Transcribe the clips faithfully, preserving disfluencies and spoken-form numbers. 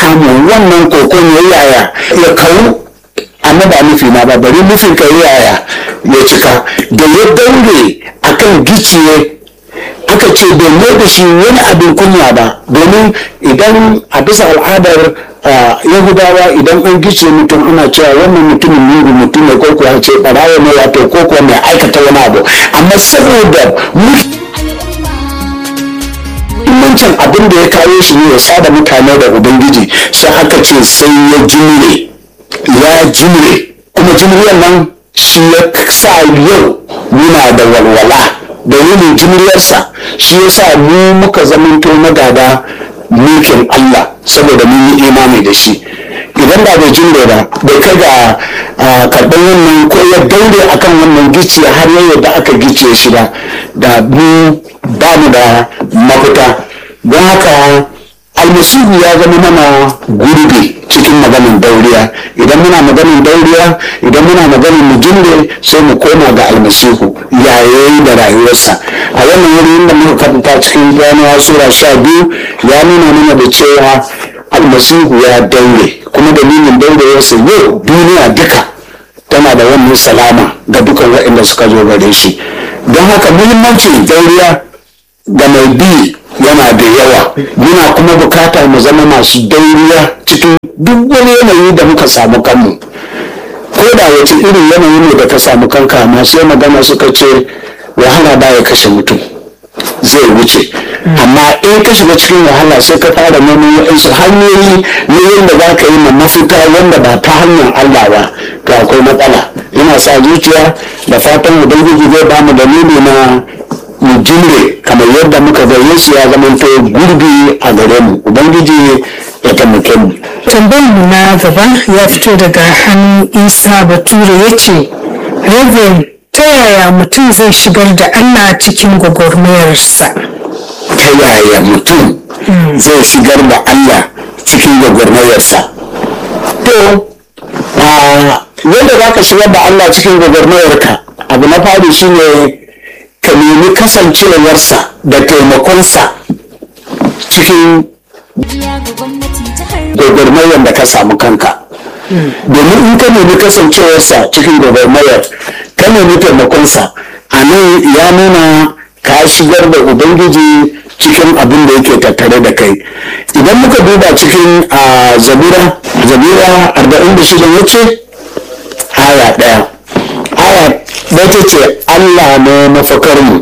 samu wannan kokon ya yaya ya kawo, amma ba nufi na ba, bari nufin ka yaya ya cika. Da ya daure akan giciye aka ce bai mai da shi wani abin kunya ba, domin idan a bisa al'adar yahudawa idan an gice mutum ana cewa wannan mutumin mugu mutum ne ko kuwa ce barawa ne wato ko kuwa mai aikata wani abu. Amma saboda muhimmancin abin da ya kawo shi ne ya sada mutane da ubangiji, sai aka ce sai ya jure ya jure kuma jimriyar nan shi ya sa yau muna da walwala. Dalilin jimriyarsa shi ya sa mu muka zamanto magada mulkin Allah saboda mun yi imani da shi. Idan ba bai jimre ba bai kai ga karɓar wannan ko ya daure akan wannan gici har yau da aka gice shi ba, da mu ba mu da mafita. Don haka almasihu ya zama mana gurbi cikin maganin dauriya. Idan muna maganin dauriya, idan muna maganin mu jimre, sai mu koma ga almasihu yayin da rayuwarsa. A wannan wurin da muka karanta cikin Ibraniyawa sura sha biyu ya nuna mana da cewa almasihu ya daure, kuma dalilin daurewarsa yau duniya duka tana da wannan salama ga dukan waɗanda suka zo gare shi. Don haka muhimmancin dauriya ga mai bi yana da yawa. Muna kuma bukatar mu zama masu dauriya cikin duk wani yanayi da muka samu kanmu, ko da wace irin yanayi ne da ka samu kanka. Masu magana suka ce wahala ba ya kashe mutum, zai wuce. Amma in ka shiga cikin wahala sai ka fara neman waɗansu hanyoyi na yadda za ka yi ma mafita wanda ba ta hanyar Allah ba, to akwai matsala. Ina sa zuciya da fatan ubangiji zai ba mu dalili na mu jimre kamar yadda muka ga Yesu ya zamanto gurbi a gare mu. Ubangiji ya taimake mu. Tambayar mu na gaba ya fito daga hannun Isa Bature ya ce, Reverend, ta yaya mutum zai shigar da Allah cikin gwagwarmayarsa? Ta yaya mutum zai shigar da Allah cikin gwagwarmayarsa? To, yadda za ka shigar da Allah cikin gwagwarmayarka, abu na fari shine ka nemi kasancewarsa da taimakonsa cikin gwagwarmayar da ka samu kanka. Domin in ka nemi kasancewarsa cikin gwagwarmayar, ka nemi taimakonsa, a nan ya nuna ka shigar da ubangiji cikin abin da yake tattare da kai. Idan muka duba cikin zabura zabura arba'in da shida ya ce aya ɗaya aya ɗaya ce Allah ne mafakarmu,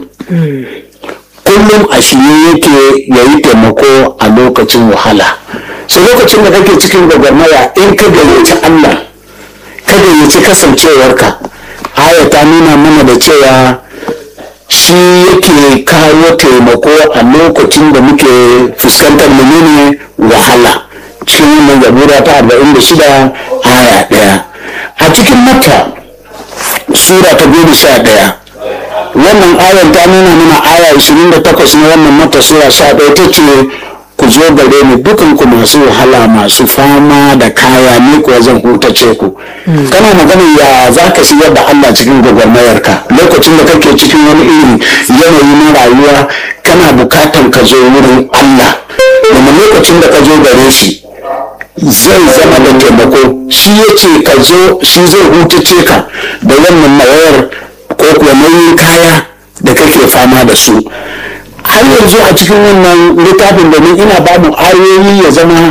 kullum a shirye yake ya yi taimako a lokacin wahala. Sai lokacin da kake cikin gwagwarmaya, in ka gayyaci Allah, ka gayyaci kasancewarka, aya ta nuna mana da cewa shi yake kawo taimako a lokacin da muke fuskantar menene wahala. Cikin wannan zabura ta arba'in da shida aya ɗaya. A cikin Matta sura ta goma sha ɗaya, wannan ayar ta nuna mana aya ashirin da takwas na wannan Matta sura sha ɗaya ta ce, ku zo gare ni dukan ku masu wahala masu fama da kaya, ni kuwa zan hutace ku. Kana maganin ya za ka shigar da Allah cikin gwagwarmayarka lokacin da kake cikin wani irin yanayi na rayuwa, kana bukatan ka zo wurin Allah, domin lokacin da ka zo gare shi zai zama da taimako. Shi ya ce ka zo, shi zai hutace ka da wannan mawayar ko kuwa nauyin kaya da kake fama da su. Har yanzu a cikin wannan littafin, domin ina ba mu ayoyi ya zama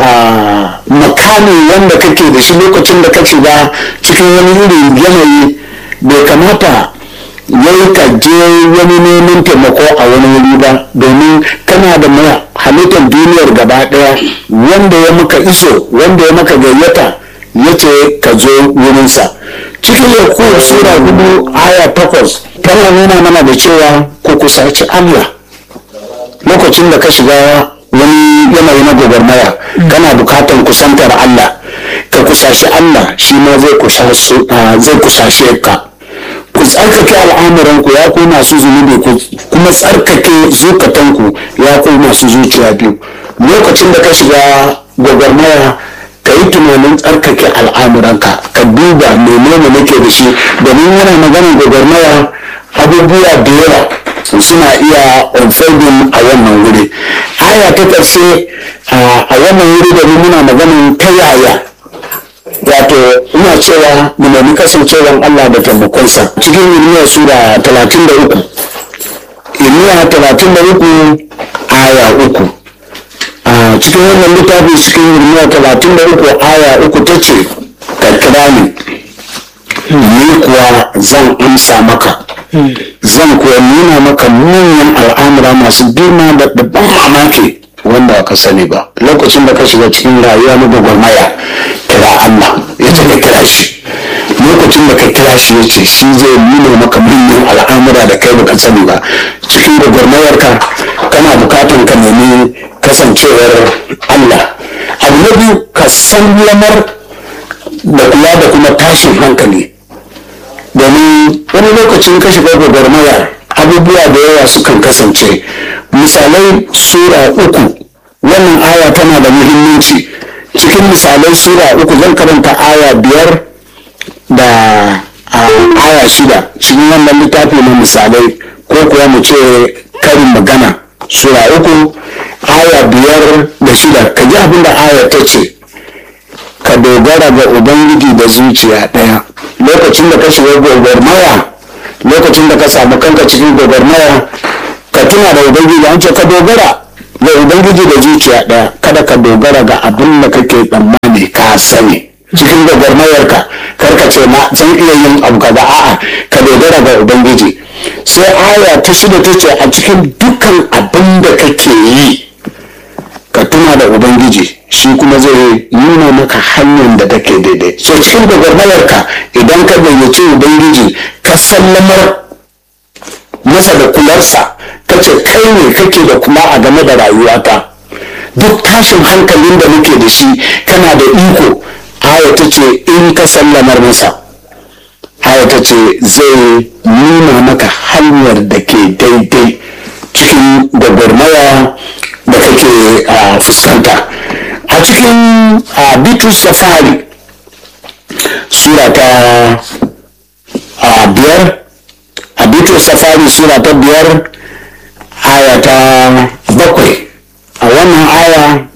makami wanda kake da shi lokacin da ka shiga cikin wani irin yanayi. Bai kamata yau ka je wani neman taimako a wani wuri ba, domin kana da halittar duniyar gaba daya wanda ya maka iso, wanda ya maka gayyata, ya ce ka zo wurinsa. Cikin Yakub sura hudu aya takwas tana nuna mana da cewa ku kusaci Allah lokacin da ka shiga wani yanayi na gwagwarmaya, kana bukatan kusantar Allah, ka kusashi Allah, shi ma zai kusashe ka. Ku tsarkake al'amuranku ya ku masu zunubi, ku kuma tsarkake zukatanku ya ku masu zuciya biyu. Lokacin da ka shiga gwagwarmaya, ka yi tunanin tsarkake al'amuranka, ka duba menene nake da shi, domin yana maganar gwagwarmaya abubuwa da yawa suna iya unfolding a wannan wuri. aya ta ƙarshe a wannan wuri da muna maganin ta yaya wato ina cewa mu nemi kasancewar Allah da taimakonsa cikin Irmiya sura talatin da uku Irmiya talatin da uku aya uku a cikin wannan littafi cikin Irmiya talatin da uku aya uku ta ce ka kira ni ni kuwa zan amsa maka zan kuwa nuna maka manyan al'amura masu girma da babban mamaki wanda ka sani ba. Lokacin da ka shiga cikin rayuwa na gwagwarmaya kira Allah ya ce ka kira shi. Lokacin da ka kira shi ya ce shi zai nuna maka manyan al'amura da kai baka sani ba. Cikin gwagwarmayarka kana bukatan ka nemi kasancewar Allah. Abu na biyu ka san lamar da kula da kuma tashin hankali, domin wani lokacin ka shiga gwagwarmaya abubuwa da yawa sukan kasance. Misalai sura uku wannan aya tana da muhimmanci. Cikin misalai sura uku zan karanta aya biyar da aya shida cikin wannan littafi na misalai, ko kuwa mu ce karin magana sura uku aya biyar da shida. ka ji abin da aya ta ce, ka dogara ga ubangiji da zuciya ɗaya. Lokacin da ka shiga gwagwarmaya, lokacin da ka samu kanka cikin gwagwarmaya, ka tuna da ubangiji. An ce ka dogara ga ubangiji da zuciya ɗaya, kada ka dogara ga abin da kake tsammani ka sani cikin gwagwarmayarka. Kar ka ce na zan iya yin abu kaza, a'a ka dogara ga ubangiji. Sai aya ta shida ta ce a cikin dukkan abin da kake yi ka tuna da ubangiji, shi kuma zai nuna maka hanyar da take daidai. So cikin gwagwarmayarka idan ka gayyaci ubangiji ka sallamar masa da kularsa, ka ce kai ne kake da kuma a game da rayuwata, duk tashin hankalin da muke da shi kana da iko. Aya ta ce in ka sallamar masa, aya ta ce zai nuna maka hanyar da ke daidai cikin gwagwarmaya da kake fuskanta. A cikin Bitrus da fari sura ta biyar a Bitrus da fari sura ta biyar aya ta bakwai, a wannan aya